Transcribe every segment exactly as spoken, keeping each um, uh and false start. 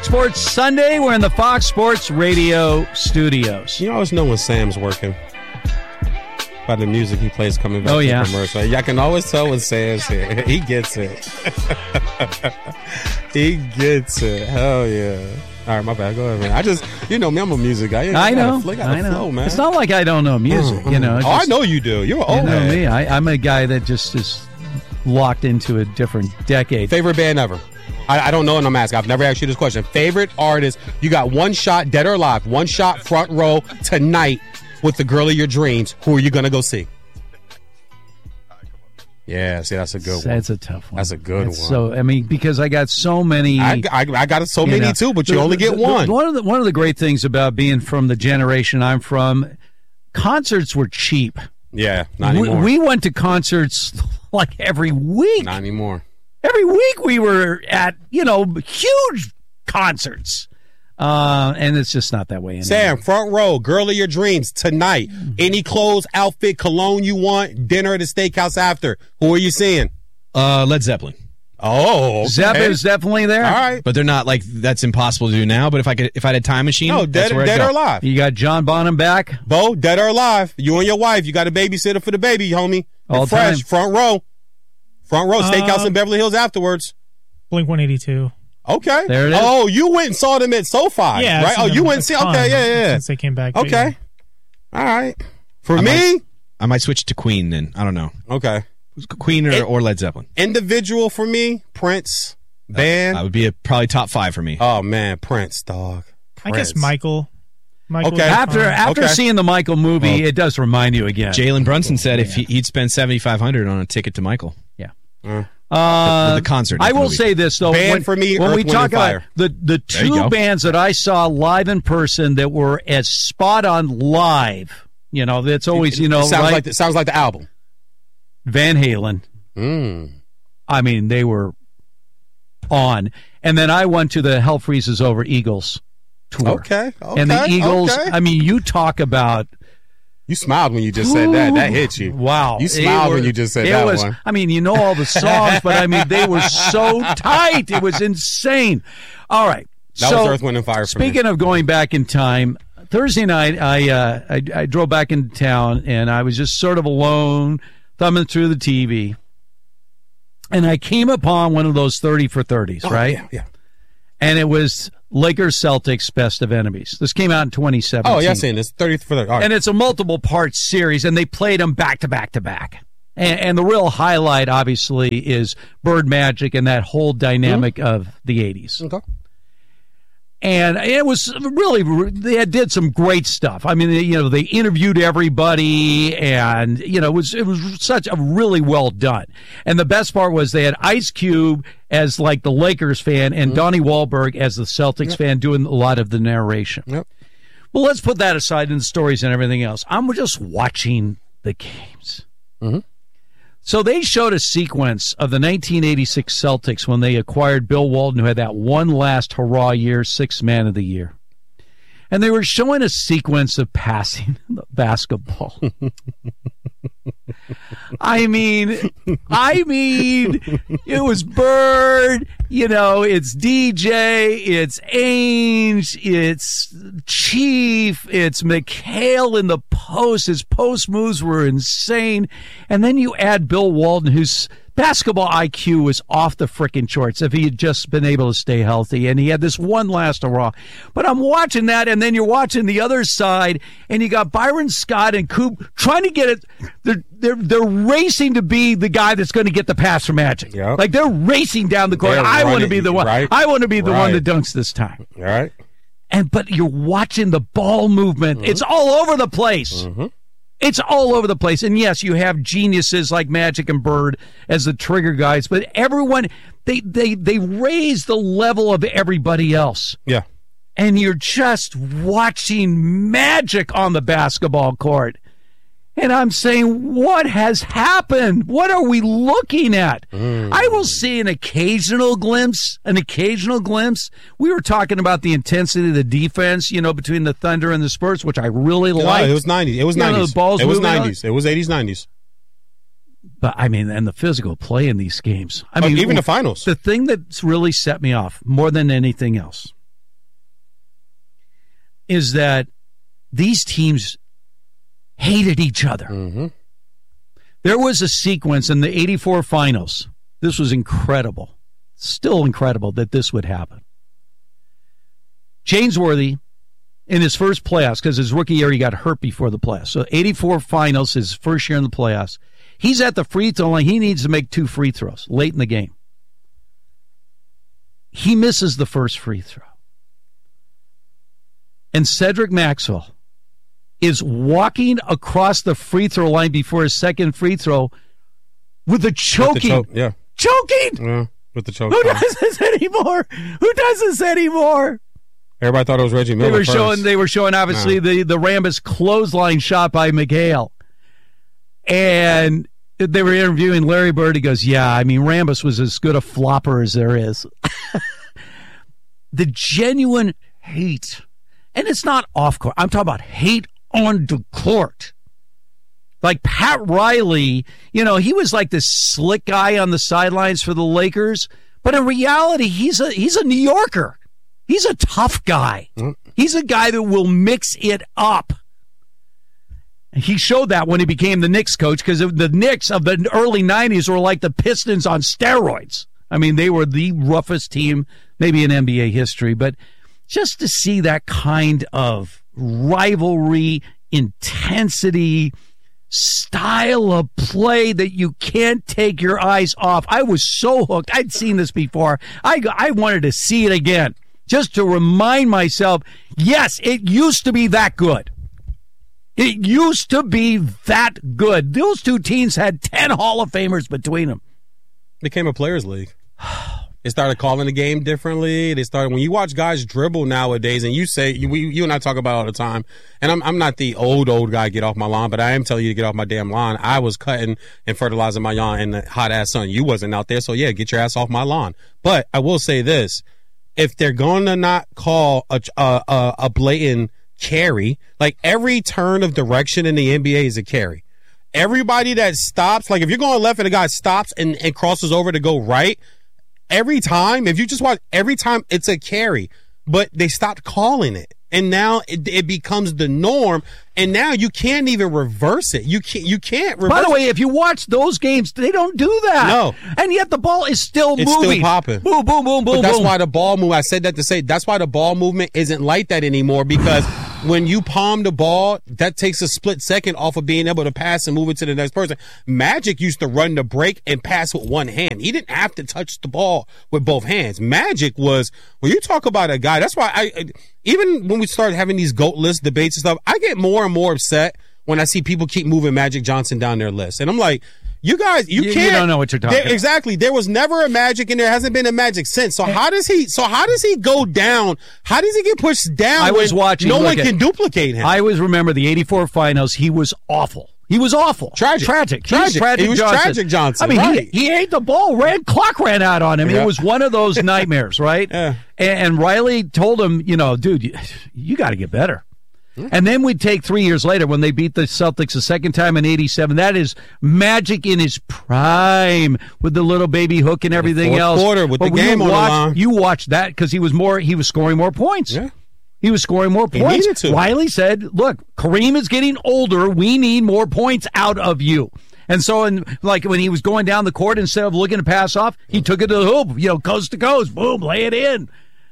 Fox Sports Sunday. We're in the Fox Sports Radio studios. You always know when Sam's working by the music he plays coming back oh, to yeah. the commercial. I can always tell when Sam's here. He gets it. He gets it. Hell yeah. All right, my bad. Go ahead, man. I just, you know me, I'm a music guy. I know. Gotta, I know. flow, man. It's not like I don't know music, mm-hmm. you know. Oh, just, I know you do. You're an old you know man. me. I, I'm a guy that just is locked into a different decade. Favorite band ever? I, I don't know, and I'm asking. I've never asked you this question. Favorite artist? You got one shot, dead or alive, one shot front row tonight with the girl of your dreams. Who are you going to go see? Yeah, see, that's a good one. That's a tough one. That's a good that's one. So, I mean, because I got so many. I, I, I got so many, know, too, but you the, only get the, one. The, one, of the, one of the great things about being from the generation I'm from, concerts were cheap. Yeah, not we, anymore. We went to concerts like every week. Not anymore. Every week we were at, you know, huge concerts. Uh, and it's just not that way anymore. Sam, front row, girl of your dreams tonight. Any clothes, outfit, cologne you want, dinner at a steakhouse after. Who are you seeing? Uh, Led Zeppelin. Oh, okay. Zepp is definitely there. All right. But they're not like, that's impossible to do now. But if I could, if I had a time machine, No, dead, that's where I'd dead go. or alive. You got John Bonham back. Bo, dead or alive. You and your wife. You got a babysitter for the baby, homie. You're All fresh. time. Front row. Front row. Steakhouse Uh, in Beverly Hills afterwards. Blink one eighty-two. Okay. There it is. Oh, you went and saw them at SoFi, Yeah, I've right? seen Oh, them you a went and see. ton Okay, yeah, yeah. Since they came back. but Okay. yeah. All right. For I me, might, I might switch to Queen then. I don't know. okay. Queen or, It- or Led Zeppelin. Individual for me, Prince. Band. That would be a, probably top five for me. Oh man, Prince, dog. I guess Prince. Michael. Michael Okay. was After fine. after Okay. seeing the Michael movie, Well, it does remind you again. Jalen Brunson said if he, he'd spend seventy-five hundred dollars on a ticket to Michael. Yeah. Mm. Uh, The- the concert, I not the will movie. say this though. Band when, for me, when Earth, we Wind, talk and about Fire. the the There you two go. bands that I saw live in person that were as spot on live, you know, that's always you know sounds right? like the, sounds like the album. Van Halen. Mm. I mean, they were on. And then I went to the Hell Freezes Over Eagles tour. Okay, okay, And the Eagles, okay. I mean, you talk about. You smiled when you just said that. That hit you. Wow. You smiled It when was- you just said it that was, one. I mean, you know all the songs, but I mean, they were so tight. It was insane. All right. That so, was Earth, Wind, and Fire for me. Speaking of going back in time, Thursday night, I, uh, I I drove back into town, and I was just sort of alone, thumbing through the T V. And I came upon one of those thirty for thirties, Oh, right? Yeah, yeah. And it was Lakers Celtics Best of Enemies. This came out in twenty seventeen. Oh, yeah, I've seen this. thirty for thirty. All right. And it's a multiple part series, and they played them back to back to back. And, and the real highlight, obviously, is Bird Magic and that whole dynamic mm-hmm. of the eighties. Okay. And it was really, they did some great stuff. I mean, they, you know, they interviewed everybody, and you know, it was it was such a really well done. And the best part was they had Ice Cube as like the Lakers fan, and mm-hmm. Donnie Wahlberg as the Celtics yep. fan, doing a lot of the narration. Yep. Well, let's put that aside in the stories and everything else. I'm just watching the games. Mm-hmm. So they showed a sequence of the nineteen eighty-six Celtics when they acquired Bill Walton, who had that one last hurrah year, sixth man of the year. And they were showing a sequence of passing the basketball. I mean, I mean, it was Bird, you know, it's D J, it's Ainge, it's Chief, it's McHale in the post. His post moves were insane. And then you add Bill Walton, whose basketball I Q was off the frickin' charts if he had just been able to stay healthy. And he had this one last hurrah. But I'm watching that, and then you're watching the other side, and you got Byron Scott and Coop trying to get it. They're they're they're racing to be the guy that's going to get the pass from Magic. Yep. Like they're racing down the court. They're I want to running, be the one. right? I want to be the Right. one that dunks this time. All right. And but you're watching the ball movement. Mm-hmm. It's all over the place. Mm-hmm. It's all over the place. And yes, you have geniuses like Magic and Bird as the trigger guys, but everyone, they, they, they raise the level of everybody else. Yeah. And you're just watching magic on the basketball court. And I'm saying, what has happened? What are we looking at? Mm. I will see an occasional glimpse, an occasional glimpse. We were talking about the intensity of the defense, you know, between the Thunder and the Spurs, which I really No, liked. it was nineties. It was You know, nineties. the balls it was moving nineties. It was eighties, nineties. But, I mean, and the physical play in these games. I oh, mean, even the finals. The thing that's really set me off more than anything else is that these teams hated each other. Mm-hmm. There was a sequence in the eighty-four finals. This was incredible. Still incredible that this would happen. Jainsworthy, in his first playoffs, because his rookie year he got hurt before the playoffs. So eighty-four finals, his first year in the playoffs. He's at the free throw line. He needs to make two free throws late in the game. He misses the first free throw. And Cedric Maxwell is walking across the free throw line before his second free throw with the choking. With the choke, yeah. Choking! Yeah, with the choke. Who on. does this anymore? Who does this anymore? Everybody thought it was Reggie Miller They were first. showing. They were showing obviously No. the the Rambus clothesline shot by McHale, and they were interviewing Larry Bird. He goes, "Yeah, I mean Rambus was as good a flopper as there is." The genuine hate, and it's not off court. I'm talking about hate on the court. Like Pat Riley, you know, he was like this slick guy on the sidelines for the Lakers, but in reality, he's a he's a New Yorker. He's a tough guy. He's a guy that will mix it up. He showed that when he became the Knicks coach, because the Knicks of the early nineties were like the Pistons on steroids. I mean, they were the roughest team maybe in N B A history, but just to see that kind of rivalry, intensity, style of play that you can't take your eyes off. I was so hooked. I'd seen this before. I, I wanted to see it again just to remind myself, yes, it used to be that good. It used to be that good. Those two teams had ten Hall of Famers between them. Became a players' league. They started calling the game differently. They started when you watch guys dribble nowadays, and you say you, you and I talk about it all the time. And I'm I'm not the old old guy get off my lawn, but I am telling you to get off my damn lawn. I was cutting and fertilizing my lawn in the hot ass sun. You wasn't out there, so yeah, get your ass off my lawn. But I will say this: if they're going to not call a a, a, a blatant carry, like every turn of direction in the N B A is a carry. Everybody that stops, like if you're going left and the guy stops and, and crosses over to go right, every time, if you just watch, every time it's a carry, but they stopped calling it. And now it, it becomes the norm. And now you can't even reverse it. You can't, you can't reverse By the it. way, if you watch those games, they don't do that. No. And yet the ball is still It's moving. still popping. Boom, boom, boom, boom, But that's boom. why the ball move, I said that to say, that's why the ball movement isn't like that anymore, because when you palm the ball, that takes a split second off of being able to pass and move it to the next person. Magic used to run the break and pass with one hand. He didn't have to touch the ball with both hands. Magic was, when you talk about a guy, that's why I, even when we start having these GOAT list debates and stuff, I get more and more upset when I see people keep moving Magic Johnson down their list. And I'm like, you guys, you, You- you can't. don't know what you're talking there- about. Exactly. There was never a Magic and there hasn't been a Magic since. So how does he, so how does he go down? How does he get pushed down? I was when watching, No look one at- can duplicate him. I always remember the eighty-four finals. He was awful. He was awful. Tragic. Tragic. Tragic. He was tragic He was Johnson. Tragic Johnson, I mean, right. he, he ate the ball. Ran clock ran out on him. Yeah. It was one of those nightmares, right? Yeah. And, and Riley told him, you know, dude, you, you got to get better. And then we'd take three years later when they beat the Celtics the second time in eighty-seven. That is Magic in his prime with the little baby hook and everything fourth else. quarter with the you game on the watch- line. You watched that because he was more. He was scoring more points. Yeah. He was scoring more He points. needed to. Riley said, look, Kareem is getting older. We need more points out of you. And so, in, like, when he was going down the court, instead of looking to pass off, he took it to the hoop, you know, coast to coast, boom, lay it in.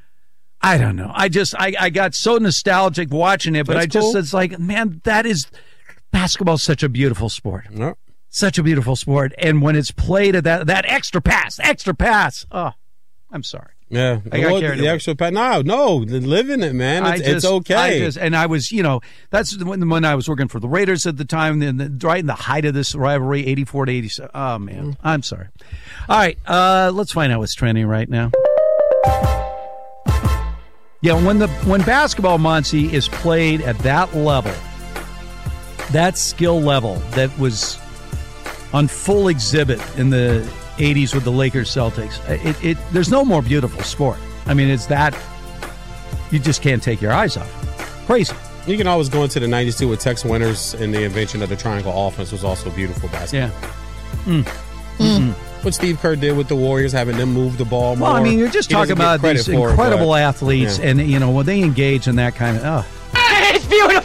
I don't know. I just, I, I got so nostalgic watching it, but That's I just, cool. it's like, man, that is, basketball's such a beautiful sport. No. Such a beautiful sport. And when it's played at that, that extra pass, extra pass, oh, I'm sorry. Yeah. I got Well, carried the away. extra pa- No, no. Live in it, man. I It's, just, it's okay. I just, and I was, you know, that's when, when I was working for the Raiders at the time, then the, right in the height of this rivalry, eighty-four to eighty-seven. Oh, man. I'm sorry. All right. Uh, let's find out what's trending right now. Yeah, when the when basketball, Monty, is played at that level, that skill level that was on full exhibit in the eighties with the Lakers Celtics, it, it there's no more beautiful sport. I mean, it's that you just can't take your eyes off. Crazy. You can always go into the nineties too with Tex Winters and the invention of the triangle offense was also beautiful basketball. Yeah. What Steve Kerr did with the Warriors, having them move the ball more. Well, I mean, you're just He talking doesn't get about credit these for it, incredible but- athletes, Yeah. and you know when they engage in that kind of. Oh,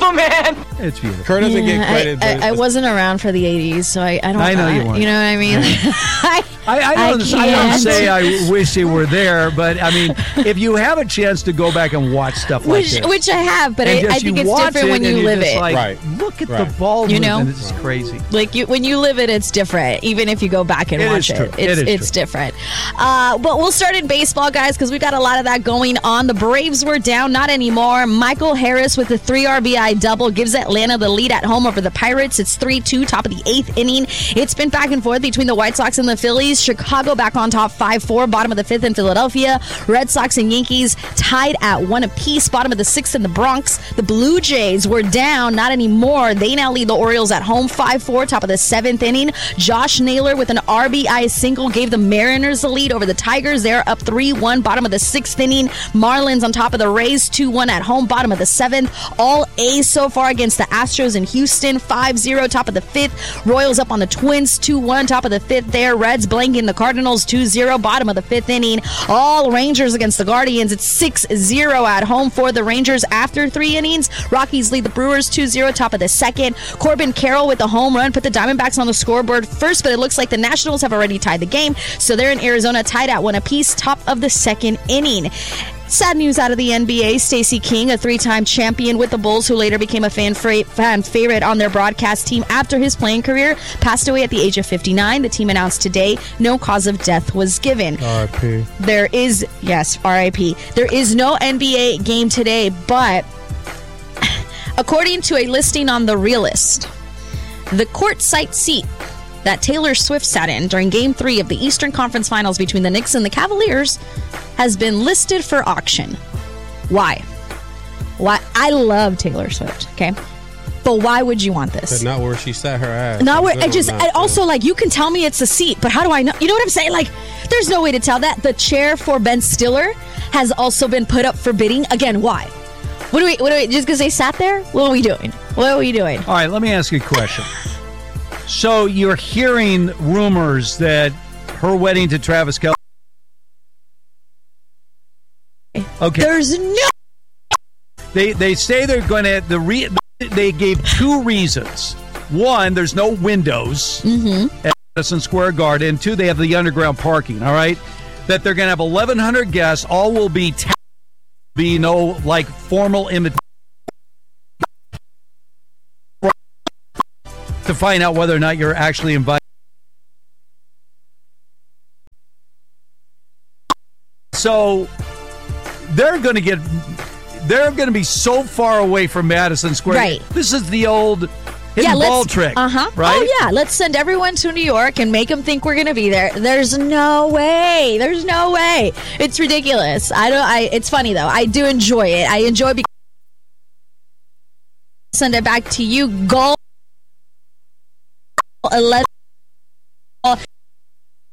It's beautiful. Kurt doesn't Yeah, get credit. I, but I, I wasn't around for the eighties, so I, I don't. I know you weren't. You know what I mean? I, I, I, I don't, I, don't can't. say I wish you were there, but I mean, if you have a chance to go back and watch stuff like which, this, which I have, but and I, just I think you it's watch different when it and you you're live just it. Like, Right. look at Right. the ball You know? movement. It's just crazy. Like you, when you live it, it's different. Even if you go back and It watch is it, true. it's It is it's true. different. Uh, but we'll start in baseball, guys, because we got a lot of that going on. The Braves were down, not anymore. Michael Harris with a three R B I double gives Atlanta the lead at home over the Pirates. It's three two, top of the eighth inning. It's been back and forth between the White Sox and the Phillies. Chicago back on top, five four. Bottom of the fifth in Philadelphia. Red Sox and Yankees tied at one apiece. Bottom of the sixth in the Bronx. The Blue Jays were down, not anymore. They now lead the Orioles at home, five four, top of the seventh inning. Josh Naylor with an R B I single gave the Mariners the lead over the Tigers. They're up three one, bottom of the sixth inning. Marlins on top of the Rays, two one at home, bottom of the seventh. All A's so far against the Astros in Houston, five zero, top of the fifth. Royals up on the Twins, two one, top of the fifth there. Reds blanking the Cardinals, two zero, bottom of the fifth inning. All Rangers against the Guardians. It's six zero at home for the Rangers after three innings. Rockies lead the Brewers two zero, top of the second. Corbin Carroll with the home run put the Diamondbacks on the scoreboard first, but it looks like the Nationals have already tied the game, so they're in Arizona tied at one apiece, top of the second inning. Sad news out of the N B A. Stacey King, a three-time champion with the Bulls, who later became a fan, fra- fan favorite on their broadcast team after his playing career, passed away at the age of fifty-nine. The team announced today no cause of death was given. R I P There is, yes, R I P. There is no N B A game today, but according to a listing on The Realist, the courtside seat that Taylor Swift sat in during Game three of the Eastern Conference Finals between the Knicks and the Cavaliers has been listed for auction. Why? Why? I love Taylor Swift, okay? But why would you want this? But not where she sat her ass. Not where, Good I one, just, not I good. also, like, you can tell me it's a seat, but how do I know? You know what I'm saying? Like, there's no way to tell that. The chair for Ben Stiller has also been put up for bidding. Again, why? What do we, what do we, just because they sat there? What are we doing? What are we doing? All right, let me ask you a question. So you're hearing rumors that her wedding to Travis Kelce. Okay. There's no. They they say they're going to the re, they gave two reasons. One, there's no windows Mm-hmm. at Madison Square Garden. Two, they have the underground parking. All right, that they're going to have eleven hundred guests. All will be ta- be no like formal invitation to find out whether or not you're actually invited. So they're going to get. They're going to be so far away from Madison Square. Right. This is the old hidden Yeah, let's, ball trick. Uh-huh. Right? Oh, yeah. Let's send everyone to New York and make them think we're going to be there. There's no way. There's no way. It's ridiculous. I don't, I, it's funny, though. I do enjoy it. I enjoy because send it back to you. Goal eleven.